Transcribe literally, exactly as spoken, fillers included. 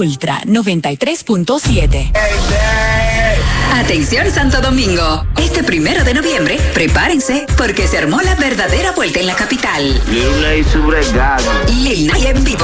Ultra noventa y tres punto siete. Atención Santo Domingo, este primero de noviembre, prepárense porque se armó la verdadera vuelta en la capital. Lil Nay su bregado. Lil Nay en vivo